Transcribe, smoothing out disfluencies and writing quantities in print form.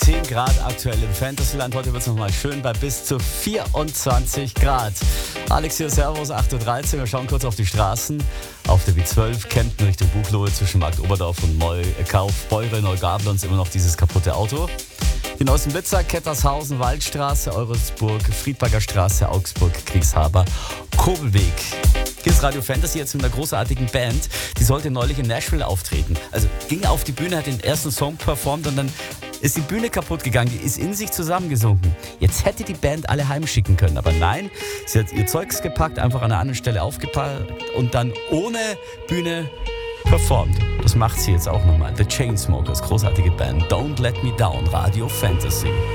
10 Grad aktuell im Fantasyland. Heute wird es nochmal schön bei bis zu 24 Grad. Alex hier, Servus, 8.13 Uhr. Wir schauen kurz auf die Straßen. Auf der B12, Kempten Richtung Buchloe zwischen Markt Oberdorf und Kaufbeuren, Neugabel uns immer noch dieses kaputte Auto. Die neuesten Blitzer, Kettershausen, Waldstraße, Eurasburg, Friedberger Straße, Augsburg, Kriegshaber, Kobelweg. Hier ist Radio Fantasy jetzt mit einer großartigen Band. Die sollte neulich in Nashville auftreten. Also ging auf die Bühne, hat den ersten Song performt und dann ist die Bühne kaputt gegangen. Die ist in sich zusammengesunken. Jetzt hätte die Band alle heimschicken können. Aber nein, sie hat ihr Zeugs gepackt, einfach an einer anderen Stelle aufgepackt und dann ohne Bühne performt. Das macht sie jetzt auch nochmal. The Chainsmokers, großartige Band. Don't Let Me Down, Radio Fantasy.